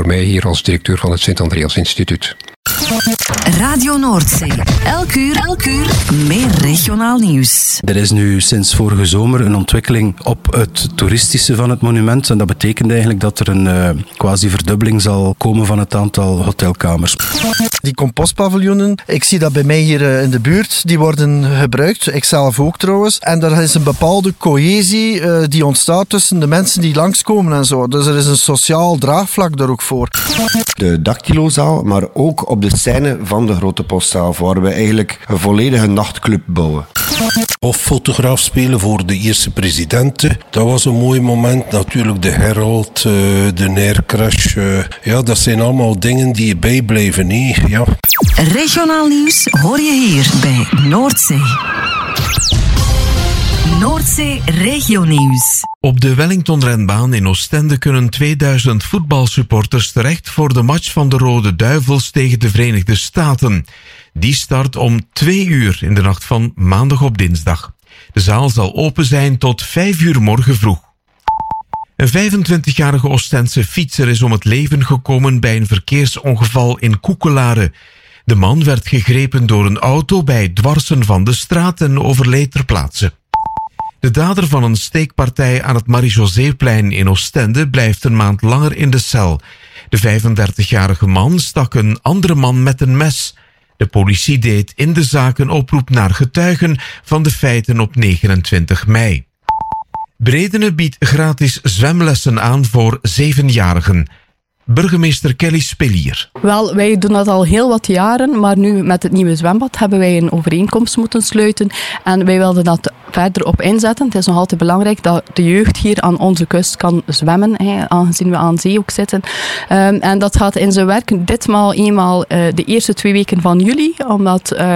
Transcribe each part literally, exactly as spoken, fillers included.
voor mij hier als directeur van het Sint-Andreas Instituut. Radio Noordzee. Elk uur, elk uur meer regionaal nieuws. Er is nu sinds vorige zomer een ontwikkeling op het toeristische van het monument. En dat betekent eigenlijk dat er een uh, quasi verdubbeling zal komen van het aantal hotelkamers. Die compostpaviljoenen, ik zie dat bij mij hier uh, in de buurt, die worden gebruikt. Ik zelf ook trouwens. En er is een bepaalde cohesie uh, die ontstaat tussen de mensen die langskomen en zo. Dus er is een sociaal draagvlak daar ook voor. De Dactylozaal, maar ook op de scène van de Grote Postzaal, waar we eigenlijk een volledige nachtclub bouwen. Of fotograaf spelen voor de eerste presidenten. Dat was een mooi moment. Natuurlijk de Herald, de Naircrash. Ja, dat zijn allemaal dingen die je bijblijven. Nee? Ja. Regionaal nieuws hoor je hier bij Noordzee. Noordzee Regionieuws. Op de Wellington-renbaan in Oostende kunnen tweeduizend voetbalsupporters terecht voor de match van de Rode Duivels tegen de Verenigde Staten. Die start om twee uur in de nacht van maandag op dinsdag. De zaal zal open zijn tot vijf uur morgen vroeg. Een vijfentwintigjarige Oostense fietser is om het leven gekomen bij een verkeersongeval in Koekelare. De man werd gegrepen door een auto bij het dwarsen van de straat en overleed ter plaatse. De dader van een steekpartij aan het Marie-Joséplein in Oostende blijft een maand langer in de cel. De vijfendertigjarige man stak een andere man met een mes. De politie deed in de zaak een oproep naar getuigen van de feiten op negenentwintig mei. Bredene biedt gratis zwemlessen aan voor zevenjarigen. Burgemeester Kelly Spelier. Wel, wij doen dat al heel wat jaren, maar nu met het nieuwe zwembad hebben wij een overeenkomst moeten sluiten en wij wilden dat verder op inzetten. Het is nog altijd belangrijk dat de jeugd hier aan onze kust kan zwemmen, hè, aangezien we aan zee ook zitten. Um, en dat gaat in zijn werk ditmaal eenmaal uh, de eerste twee weken van juli, omdat uh,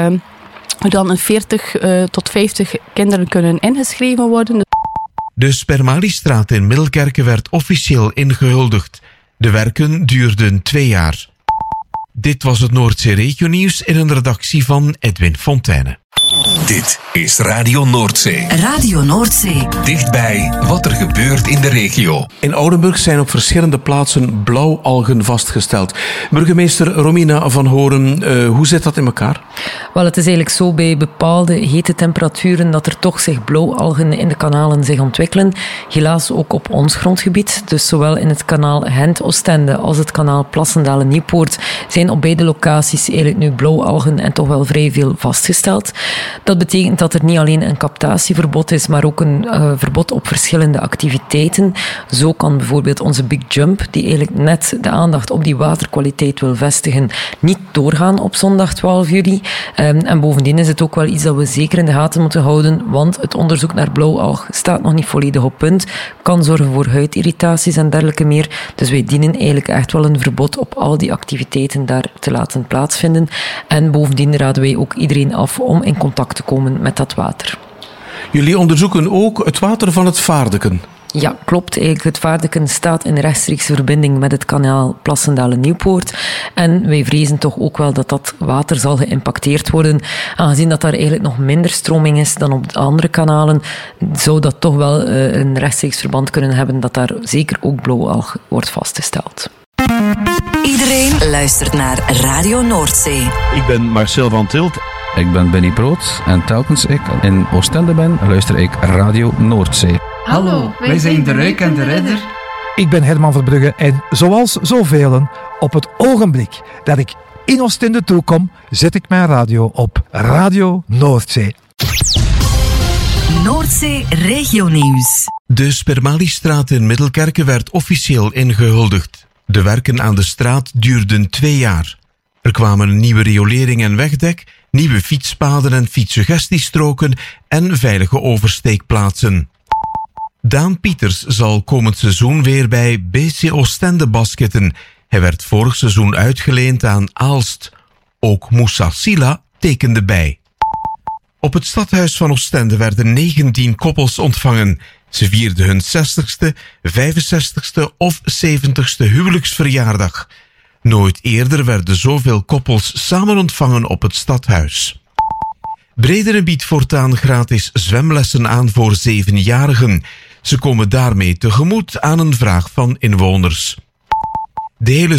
er dan een veertig uh, tot vijftig kinderen kunnen ingeschreven worden. De Spermalistraat in Middelkerke werd officieel ingehuldigd. De werken duurden twee jaar. Dit was het Noordzee Regionieuws in een redactie van Edwin Fontaine. Dit is Radio Noordzee. Radio Noordzee. Dichtbij wat er gebeurt in de regio. In Oudenburg zijn op verschillende plaatsen blauwalgen vastgesteld. Burgemeester Romina van Horen, uh, hoe zit dat in elkaar? Wel, het is eigenlijk zo bij bepaalde hete temperaturen dat er toch zich blauwalgen in de kanalen zich ontwikkelen. Helaas ook op ons grondgebied. Dus zowel in het kanaal Gent-Oostende als het kanaal Plassendalen-Nieuwpoort zijn op beide locaties eigenlijk nu blauwalgen en toch wel vrij veel vastgesteld. Dat betekent dat er niet alleen een captatieverbod is, maar ook een uh, verbod op verschillende activiteiten. Zo kan bijvoorbeeld onze Big Jump, die eigenlijk net de aandacht op die waterkwaliteit wil vestigen, niet doorgaan op zondag twaalf juli. Um, en bovendien is het ook wel iets dat we zeker in de gaten moeten houden, want het onderzoek naar blauwalg staat nog niet volledig op punt, kan zorgen voor huidirritaties en dergelijke meer. Dus wij dienen eigenlijk echt wel een verbod op al die activiteiten daar te laten plaatsvinden. En bovendien raden wij ook iedereen af om in contact te komen met dat water. Jullie onderzoeken ook het water van het Vaardeken. Ja, klopt. Eigenlijk het Vaardeken staat in rechtstreekse verbinding met het kanaal Plassendalen-Nieuwpoort. En wij vrezen toch ook wel dat dat water zal geïmpacteerd worden. Aangezien dat daar eigenlijk nog minder stroming is dan op de andere kanalen, zou dat toch wel uh, een rechtstreeks verband kunnen hebben dat daar zeker ook blauwalg wordt vastgesteld. Iedereen luistert naar Radio Noordzee. Ik ben Marcel van Tilt. Ik ben Benny Proot en telkens ik in Oostende ben, luister ik Radio Noordzee. Hallo, wij zijn De Ruik en De Ridder. Ik ben Herman Verbrugge en zoals zoveel, op het ogenblik dat ik in Oostende toekom, zet ik mijn radio op Radio Noordzee. Noordzee Regionieuws. De Spermalistraat in Middelkerke werd officieel ingehuldigd. De werken aan de straat duurden twee jaar. Er kwamen een nieuwe riolering en wegdek, nieuwe fietspaden en fietssuggestiestroken en veilige oversteekplaatsen. Daan Pieters zal komend seizoen weer bij B C Oostende basketten. Hij werd vorig seizoen uitgeleend aan Aalst. Ook Moussa Silla tekende bij. Op het stadhuis van Oostende werden negentien koppels ontvangen. Ze vierden hun zestigste, vijfenzestigste of zeventigste huwelijksverjaardag. Nooit eerder werden zoveel koppels samen ontvangen op het stadhuis. Bredene biedt voortaan gratis zwemlessen aan voor zevenjarigen. Ze komen daarmee tegemoet aan een vraag van inwoners. De hele